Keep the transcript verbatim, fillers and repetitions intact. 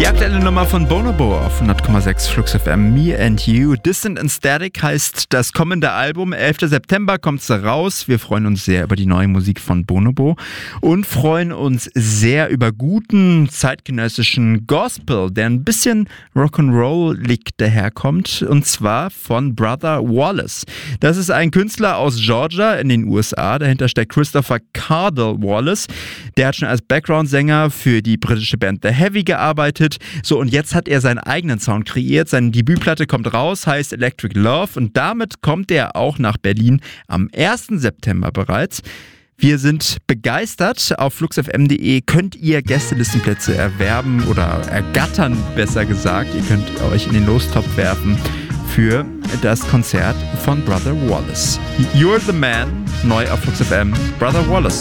Die aktuelle Nummer von Bonobo auf hundert Komma sechs Flux F M, Me and You. Distant and Static heißt das kommende Album. elfter September kommt's da raus. Wir freuen uns sehr über die neue Musik von Bonobo und freuen uns sehr über guten zeitgenössischen Gospel, der ein bisschen Rock'n'Roll-lig daherkommt, und zwar von Brother Wallace. Das ist ein Künstler aus Georgia in den U S A. Dahinter steckt Christopher Cardell Wallace. Der hat schon als Background-Sänger für die britische Band The Heavy gearbeitet. So, und jetzt hat er seinen eigenen Sound kreiert. Seine Debütplatte kommt raus, heißt Electric Love, und damit kommt er auch nach Berlin am ersten September bereits. Wir sind begeistert. Auf fluxfm punkt de könnt ihr Gästelistenplätze erwerben oder ergattern, besser gesagt. Ihr könnt euch in den Lostopf werfen für das Konzert von Brother Wallace. You're the Man, neu auf Flux F M, Brother Wallace.